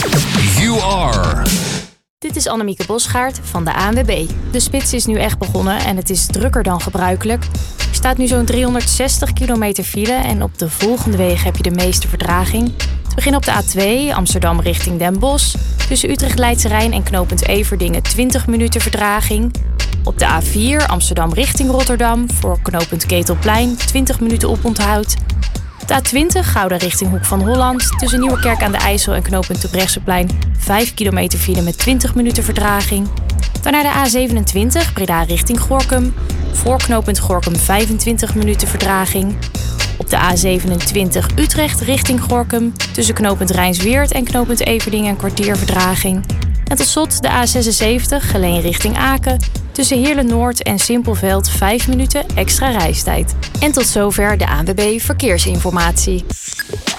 You are. Dit is Annemieke Bosgaard van de ANWB. De spits is nu echt begonnen en het is drukker dan gebruikelijk. Er staat nu zo'n 360 kilometer file en op de volgende wegen heb je de meeste vertraging. We beginnen op de A2 Amsterdam richting Den Bosch. Tussen Utrecht Leidse Rijn en knooppunt Everdingen 20 minuten vertraging. Op de A4 Amsterdam richting Rotterdam voor knooppunt Ketelplein 20 minuten oponthoud. Op de A20 Gouda richting Hoek van Holland. Tussen Nieuwerkerk aan de IJssel en knooppunt Terbrechtseplein 5 kilometer file met 20 minuten vertraging. Dan naar de A27 Breda richting Gorinchem. Voor knooppunt Gorinchem 25 minuten vertraging. Op de A27 Utrecht richting Gorinchem. Tussen knooppunt Rijnsweert en knooppunt Everdingen een kwartier vertraging. En tot slot de A76 Geleen richting Aken. Tussen Heerlen-Noord en Simpelveld 5 minuten extra reistijd. En tot zover de ANWB Verkeersinformatie.